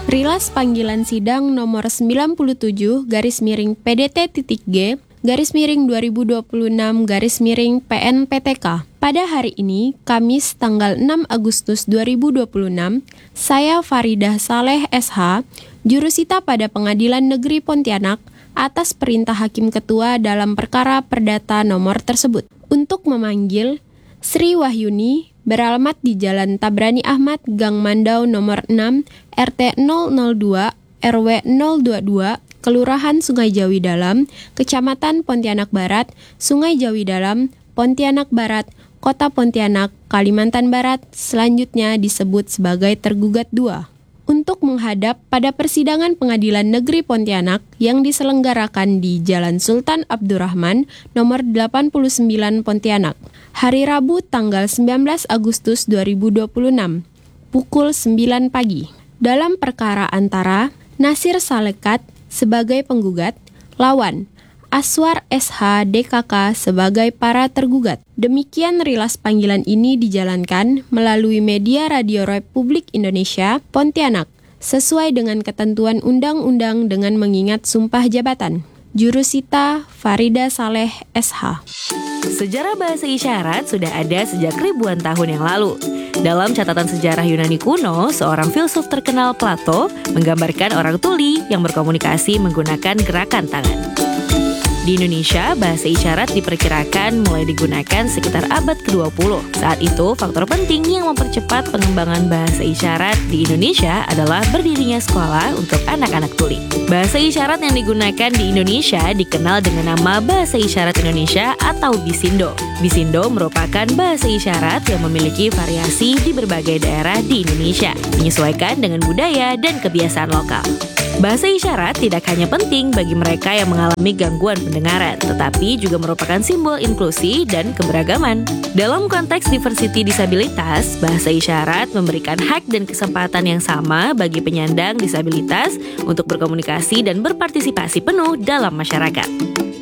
Rilas panggilan sidang nomor 97 /PDT.G /2026 PNPTK. Pada hari ini, Kamis tanggal 6 Agustus 2026, saya Faridah Saleh SH, jurusita pada Pengadilan Negeri Pontianak, atas perintah Hakim Ketua dalam perkara perdata nomor tersebut, untuk memanggil Sri Wahyuni, beralamat di Jalan Tabrani Ahmad, Gang Mandau nomor 6, RT 002, RW 022, Kelurahan Sungai Jawi Dalam, Kecamatan Pontianak Barat, Sungai Jawi Dalam, Pontianak Barat, Kota Pontianak, Kalimantan Barat, selanjutnya disebut sebagai tergugat 2, untuk menghadap pada persidangan Pengadilan Negeri Pontianak yang diselenggarakan di Jalan Sultan Abdurrahman nomor 89 Pontianak, hari Rabu tanggal 19 Agustus 2026, pukul 9 pagi. Dalam perkara antara Nasir Salekat sebagai penggugat, lawan Aswar SH DKK sebagai para tergugat. Demikian rilas panggilan ini dijalankan melalui media Radio Republik Indonesia Pontianak, sesuai dengan ketentuan undang-undang dengan mengingat sumpah jabatan. Jurusita Faridah Saleh SH. Sejarah bahasa isyarat sudah ada sejak ribuan tahun yang lalu. Dalam catatan sejarah Yunani kuno, seorang filsuf terkenal Plato menggambarkan orang tuli yang berkomunikasi menggunakan gerakan tangan. Di Indonesia, bahasa isyarat diperkirakan mulai digunakan sekitar abad ke-20. Saat itu, faktor penting yang mempercepat pengembangan bahasa isyarat di Indonesia adalah berdirinya sekolah untuk anak-anak tuli. Bahasa isyarat yang digunakan di Indonesia dikenal dengan nama Bahasa Isyarat Indonesia atau Bisindo. Bisindo merupakan bahasa isyarat yang memiliki variasi di berbagai daerah di Indonesia, menyesuaikan dengan budaya dan kebiasaan lokal. Bahasa isyarat tidak hanya penting bagi mereka yang mengalami gangguan pendengaran, tetapi juga merupakan simbol inklusi dan keberagaman. Dalam konteks diversity disabilitas, bahasa isyarat memberikan hak dan kesempatan yang sama bagi penyandang disabilitas untuk berkomunikasi dan berpartisipasi penuh dalam masyarakat.